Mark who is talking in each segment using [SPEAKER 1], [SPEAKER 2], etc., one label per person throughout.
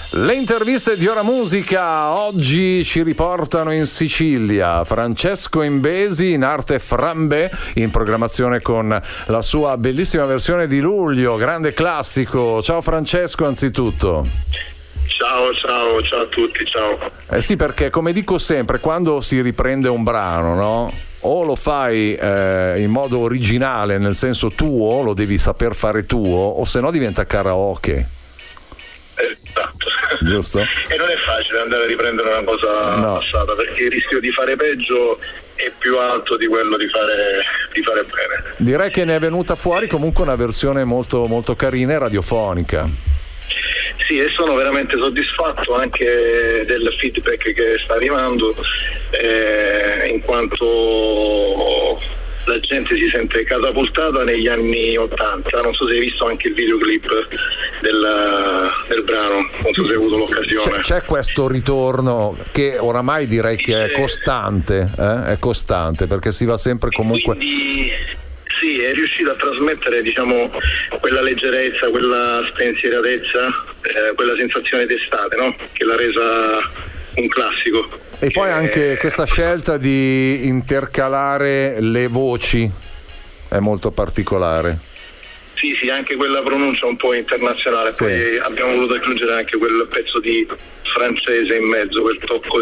[SPEAKER 1] Le interviste di Ora Musica oggi ci riportano in Sicilia. Francesco Imbesi, in arte Frambè, in programmazione con la sua bellissima versione di luglio, grande classico. Ciao Francesco, anzitutto.
[SPEAKER 2] Ciao a tutti, ciao.
[SPEAKER 1] Sì, perché come dico sempre, quando si riprende un brano, no? O lo fai in modo originale, nel senso tuo, lo devi saper fare tuo, o se no diventa karaoke.
[SPEAKER 2] Esatto.
[SPEAKER 1] Giusto?
[SPEAKER 2] E non è facile andare a riprendere una cosa passata, perché il rischio di fare peggio è più alto di quello di fare bene.
[SPEAKER 1] Direi che ne è venuta fuori comunque una versione molto, molto carina e radiofonica.
[SPEAKER 2] Sì, e sono veramente soddisfatto anche del feedback che sta arrivando, in quanto la gente si sente catapultata negli anni '80. Non so se hai visto anche il videoclip del brano, non so se hai avuto l'occasione.
[SPEAKER 1] C'è questo ritorno che oramai direi che è costante, perché si va sempre comunque...
[SPEAKER 2] Quindi, sì, è riuscito a trasmettere, diciamo, quella leggerezza, quella spensieratezza, quella sensazione d'estate, no? Che l'ha resa un classico.
[SPEAKER 1] E poi anche questa scelta di intercalare le voci è molto particolare.
[SPEAKER 2] Sì, anche quella pronuncia un po' internazionale. Sì. Poi abbiamo voluto aggiungere anche quel pezzo di francese in mezzo, quel tocco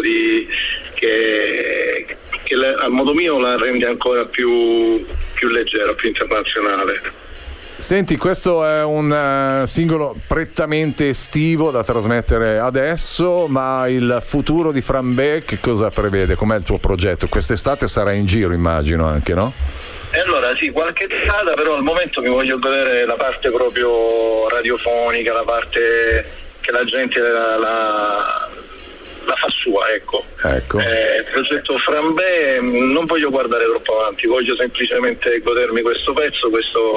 [SPEAKER 2] che a modo mio la rende ancora più leggera, più internazionale.
[SPEAKER 1] Senti, questo è un singolo prettamente estivo da trasmettere adesso, ma il futuro di Frambè che cosa prevede? Com'è il tuo progetto? Quest'estate sarà in giro, immagino, anche, no?
[SPEAKER 2] E allora sì, qualche strada, però al momento mi voglio godere la parte proprio radiofonica, la parte che la gente la fa sua, ecco. Il progetto Frambè non voglio guardare troppo avanti, voglio semplicemente godermi questo pezzo,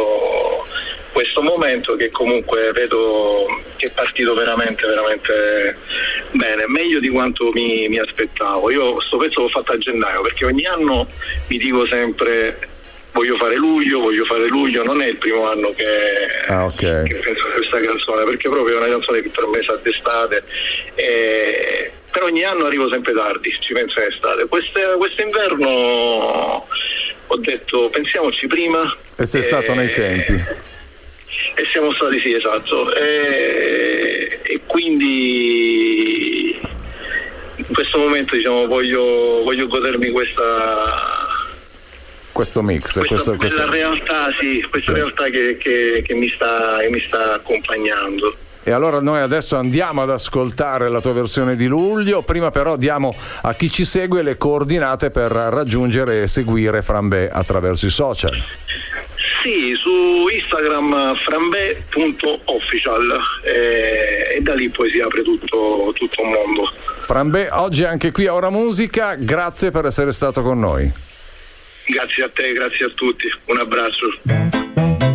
[SPEAKER 2] questo momento che comunque vedo che è partito veramente bene, meglio di quanto mi aspettavo. Io questo pezzo l'ho fatto a gennaio, perché ogni anno mi dico sempre voglio fare luglio, non è il primo anno che penso a questa canzone, perché proprio è una canzone che per me sa d'estate, per ogni anno arrivo sempre tardi, ci penso in estate. Quest'inverno ho detto pensiamoci prima.
[SPEAKER 1] E sei stato nei tempi.
[SPEAKER 2] E siamo stati, sì, esatto. E quindi in questo momento, diciamo, voglio godermi questo mix, questa realtà, sì, questa realtà che mi sta accompagnando.
[SPEAKER 1] E allora noi adesso andiamo ad ascoltare la tua versione di luglio. Prima però diamo a chi ci segue le coordinate per raggiungere e seguire Frambè attraverso i social.
[SPEAKER 2] Sì, su Instagram frambè.official, e da lì poi si apre tutto un mondo.
[SPEAKER 1] Frambè oggi anche qui a Ora Musica, grazie per essere stato con noi.
[SPEAKER 2] Grazie a te, grazie a tutti, un abbraccio.